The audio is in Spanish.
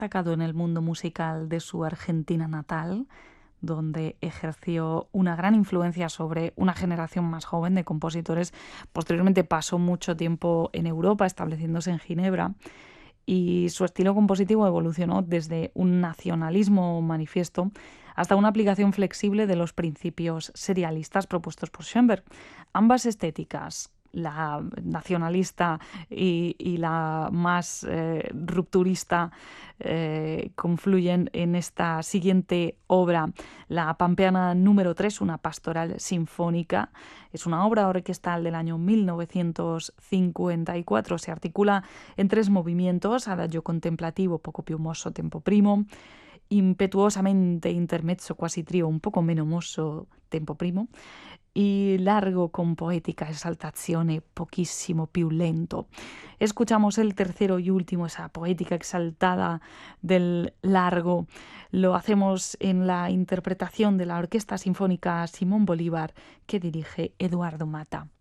destacado en el mundo musical de su Argentina natal, donde ejerció una gran influencia sobre una generación más joven de compositores. Posteriormente pasó mucho tiempo en Europa, estableciéndose en Ginebra, y su estilo compositivo evolucionó desde un nacionalismo manifiesto hasta una aplicación flexible de los principios serialistas propuestos por Schoenberg. Ambas estéticas, la nacionalista y la más rupturista, confluyen en esta siguiente obra, la Pampeana número 3, una pastoral sinfónica. Es una obra orquestal del año 1954. Se articula en 3 movimientos: adagio contemplativo, poco piumoso, tempo primo; impetuosamente intermezzo, quasi trio, un poco menomoso, tempo primo; y largo con poetica esaltazione, pochissimo più lento. Escuchamos el tercero y último, esa poética exaltada del largo. Lo hacemos en la interpretación de la Orquesta Sinfónica Simón Bolívar, que dirige Eduardo Mata.